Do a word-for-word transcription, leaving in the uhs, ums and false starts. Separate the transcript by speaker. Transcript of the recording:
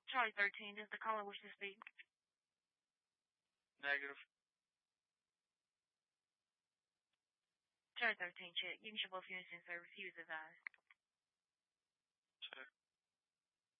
Speaker 1: Charlie thirteen, does the caller wish to speak?
Speaker 2: Negative.
Speaker 1: Charlie thirteen, check. You can show both units in service. He was advised.